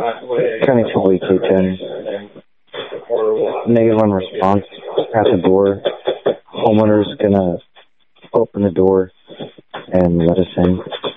County Chiefly K10. -1 response at the door. Homeowner's gonna open the door and let us in.